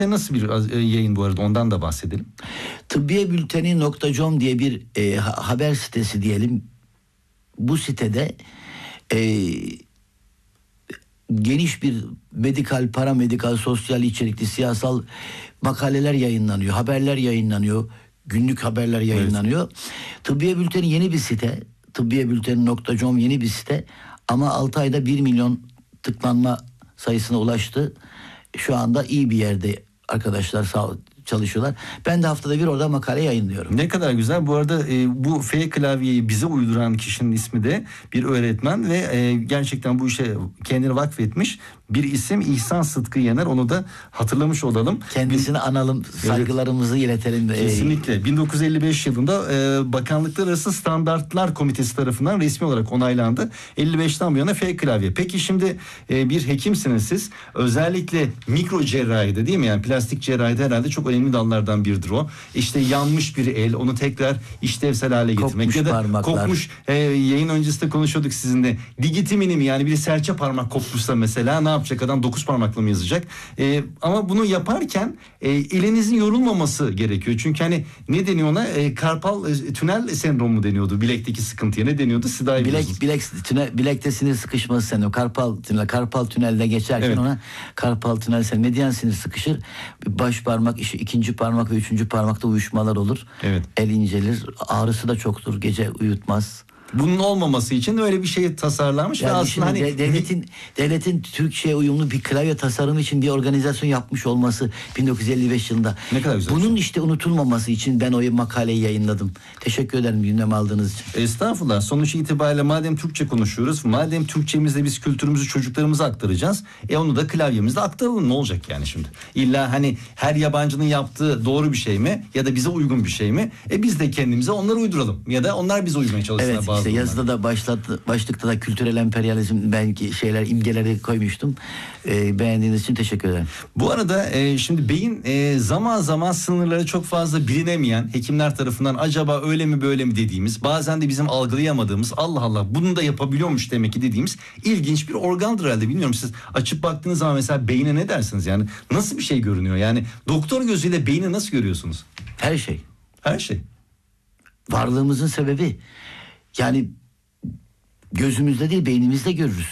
Nasıl bir yayın bu arada, ondan da bahsedelim. Tıbbiyebülteni.com diye bir haber sitesi diyelim. Bu sitede geniş bir medikal, paramedikal, sosyal içerikli, siyasal makaleler yayınlanıyor, haberler yayınlanıyor, günlük haberler yayınlanıyor. Evet. Tıbbiye Bülteni yeni bir site, tıbbiyebülteni.com yeni bir site ama 6 ayda 1 milyon tıklanma sayısına ulaştı. Şu anda iyi bir yerde arkadaşlar çalışıyorlar. Ben de haftada bir orada makale yayınlıyorum. Ne kadar güzel. Bu arada bu F klavyeyi bize uyduran kişinin ismi de bir öğretmen ve gerçekten bu işe kendini vakfetmiş bir isim, İhsan Sıtkı Yener. Onu da hatırlamış olalım. Kendisini analım, saygılarımızı iletelim. Kesinlikle. 1955 yılında Bakanlıklar Arası Standartlar Komitesi tarafından resmi olarak onaylandı. 55'ten bu yana F klavye. Peki şimdi bir hekimsiniz siz. Özellikle mikro cerrahide, değil mi? Yani plastik cerrahide herhalde çok önemli dallardan biridir o. İşte yanmış bir el, onu tekrar işlevsel hale getirmek. Kopmuş ya da parmaklar. Kopmuş, yayın öncesinde konuşuyorduk sizinle. Digitimini mi, yani biri serçe parmak kopmuşsa mesela ne yapacak adam, 9 parmakla mı yazacak? Ama bunu yaparken elinizin yorulmaması gerekiyor. Çünkü hani ne deniyor ona? Karpal tünel sendromu deniyordu. Bilekteki sıkıntıya ne deniyordu? Siz daha iyi biliyorsunuz. Bilekte sinir sıkışması sendromu. Karpal tünelde geçerken evet. Ona karpal tünel sendromu. Medyan sinir sıkışır. Baş parmak, ikinci parmak ve üçüncü parmakta uyuşmalar olur. Evet. El incelir. Ağrısı da çoktur. Gece uyutmaz. Bunun olmaması için öyle bir şey tasarlanmış yani ve aslında hani devletin Türkçe'ye uyumlu bir klavye tasarımı için bir organizasyon yapmış olması 1955 yılında. Ne kadar güzel. Bunun işte unutulmaması için ben o makaleyi yayınladım. Teşekkür ederim gündeme aldığınız için. Estağfurullah. Sonuç itibariyle madem Türkçe konuşuyoruz, madem Türkçemizde biz kültürümüzü çocuklarımıza aktaracağız, onu da klavyemizde aktaralım. Ne olacak yani şimdi? İlla hani her yabancının yaptığı doğru bir şey mi ya da bize uygun bir şey mi? Biz de kendimize onları uyduralım ya da onlar bize uymaya çalışsınlar. Evet, işte yazıda da başlıkta da kültürel emperyalizm belki imgeleri koymuştum. Beğendiğiniz için teşekkür ederim. Bu arada şimdi beyin zaman zaman sınırları çok fazla bilinemeyen, hekimler tarafından acaba öyle mi böyle mi dediğimiz, bazen de bizim algılayamadığımız, Allah Allah bunu da yapabiliyormuş demek ki dediğimiz ilginç bir organdır herhalde. Bilmiyorum, siz açıp baktığınız zaman mesela beyine ne dersiniz? Yani nasıl bir şey görünüyor? Yani doktor gözüyle beyni nasıl görüyorsunuz? Her şey. Her şey. Varlığımızın sebebi. Yani gözümüzde değil, beynimizde görürüz.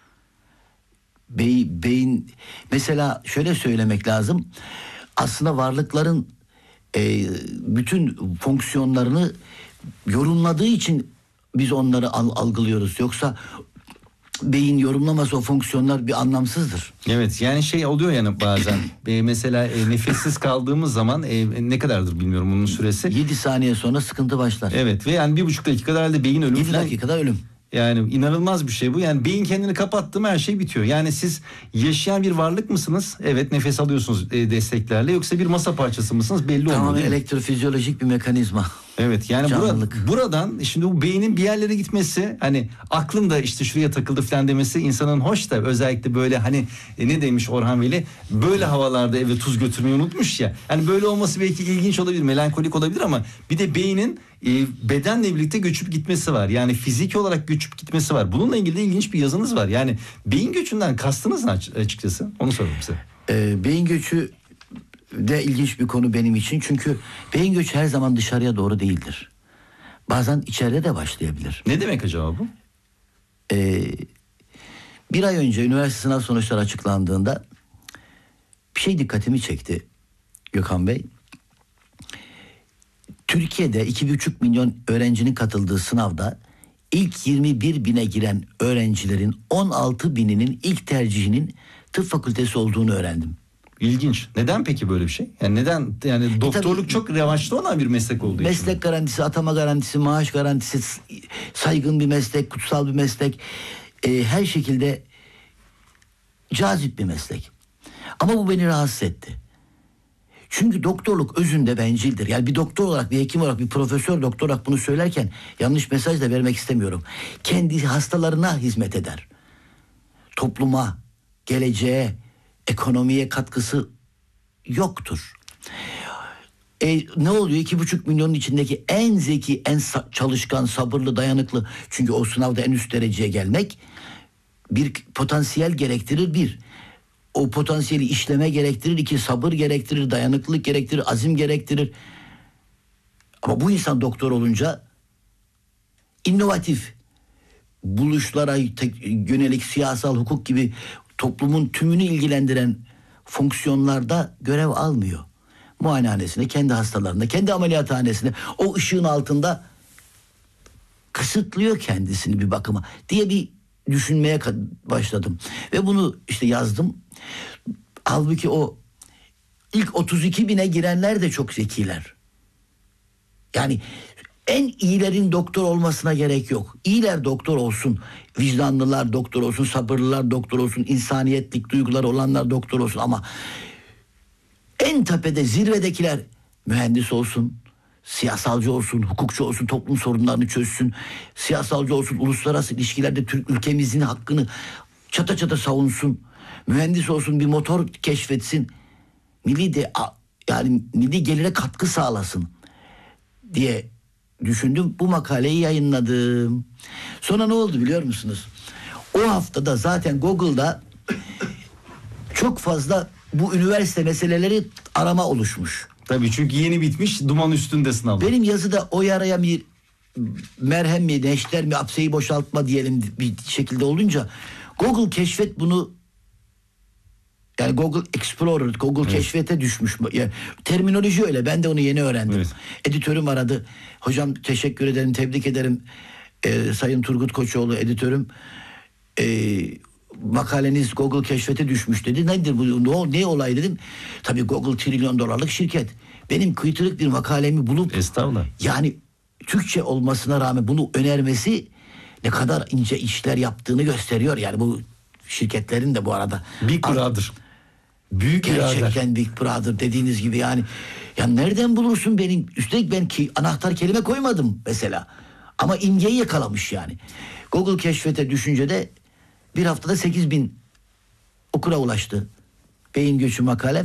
Beyin mesela şöyle söylemek lazım. Aslında varlıkların bütün fonksiyonlarını yorumladığı için biz onları algılıyoruz. Yoksa beyin yorumlamasa o fonksiyonlar bir anlamsızdır. Evet, yani şey oluyor yani bazen mesela nefessiz kaldığımız zaman ne kadardır bilmiyorum bunun süresi. 7 saniye sonra sıkıntı başlar. Evet ve yani 1,5 dakikada herhalde beyin ölümü. 7 dakikada ölüm. Yani inanılmaz bir şey bu. Yani beyin kendini kapattı mı her şey bitiyor. Yani siz yaşayan bir varlık mısınız? Evet, nefes alıyorsunuz desteklerle. Yoksa bir masa parçası mısınız? Belli olmuyor. Tamamen elektrofizyolojik bir mekanizma. Evet, yani buradan şimdi bu beynin bir yerlere gitmesi, hani aklım da işte şuraya takıldı falan demesi insanın hoş da, özellikle böyle hani ne demiş Orhan Veli, böyle havalarda eve tuz götürmeyi unutmuş ya. Hani böyle olması belki ilginç olabilir, melankolik olabilir ama bir de beynin bedenle birlikte göçüp gitmesi var. Yani fiziki olarak göçüp gitmesi var. Bununla ilgili de ilginç bir yazınız var. Yani beyin göçünden kastınız ne açıkçası? Onu sorayım size. Beyin göçü de ilginç bir konu benim için. Çünkü beyin göçü her zaman dışarıya doğru değildir. Bazen içeride de başlayabilir. Ne demek acaba bu? Bir ay önce üniversite sınav sonuçları açıklandığında bir şey dikkatimi çekti Gökhan Bey. Türkiye'de 2,5 milyon öğrencinin katıldığı sınavda ilk 21 bine giren öğrencilerin 16 bininin ilk tercihinin tıp fakültesi olduğunu öğrendim. İlginç. Neden peki böyle bir şey? Yani neden? Yani doktorluk çok revaçta olan bir meslek olduğu için. Meslek garantisi, atama garantisi, maaş garantisi, saygın bir meslek, kutsal bir meslek. Her şekilde cazip bir meslek. Ama bu beni rahatsız etti. Çünkü doktorluk özünde bencildir. Yani bir doktor olarak, bir hekim olarak, bir profesör doktor olarak bunu söylerken yanlış mesaj da vermek istemiyorum. Kendi hastalarına hizmet eder. Topluma, geleceğe, ekonomiye katkısı yoktur. Ne oluyor? 2,5 milyonun içindeki en zeki, en çalışkan, sabırlı, dayanıklı. Çünkü o sınavda en üst dereceye gelmek bir potansiyel gerektirir bir. o potansiyeli işleme gerektirir, 2 sabır gerektirir, dayanıklılık gerektirir, azim gerektirir. Ama bu insan doktor olunca inovatif buluşlara yönelik siyasal hukuk gibi toplumun tümünü ilgilendiren fonksiyonlarda görev almıyor. Muayenehanesinde, kendi hastalarında, kendi ameliyathanesinde o ışığın altında kısıtlıyor kendisini bir bakıma diye bir düşünmeye başladım. Ve bunu işte yazdım. Halbuki o ilk 32 bine girenler de çok zekiler. Yani en iyilerin doktor olmasına gerek yok. İyiler doktor olsun, vicdanlılar doktor olsun, sabırlılar doktor olsun, insaniyetlik duyguları olanlar doktor olsun ama en tepede zirvedekiler mühendis olsun, siyasalcı olsun, hukukçu olsun, toplum sorunlarını çözsün, siyasalcı olsun, uluslararası ilişkilerde Türk ülkemizin hakkını çata çata savunsun, mühendis olsun, bir motor keşfetsin, milli gelire katkı sağlasın diye düşündüm. Bu makaleyi yayınladım. Sonra ne oldu biliyor musunuz? O haftada zaten Google'da çok fazla bu üniversite meseleleri arama oluşmuş. Tabii çünkü yeni bitmiş, duman üstünde sınav. Benim yazıda o yaraya bir merhem mi, neşter mi, apseyi boşaltma diyelim bir şekilde olunca Google keşfet bunu, yani Google Explorer, Google keşfete düşmüş. Yani terminoloji öyle. Ben de onu yeni öğrendim. Evet. Editörüm aradı. Hocam teşekkür ederim, tebrik ederim. Sayın Turgut Koçoğlu editörüm. Makaleniz Google keşfete düşmüş dedi. Nedir bu? Ne olay dedim. Tabii Google $1 trilyon şirket. Benim kıytırık bir makalemi bulup Estağfurullah. yani Türkçe olmasına rağmen bunu önermesi ne kadar ince işler yaptığını gösteriyor. Yani bu şirketlerin de bu arada. Big Brother. Büyük birader. Gerçekten Big Brother dediğiniz gibi yani. Ya nereden bulursun benim? Üstelik ben anahtar kelime koymadım mesela. Ama imgeyi yakalamış yani. Google keşfete düşünce de bir haftada 8.000 okura ulaştı. Beyin göçü makale.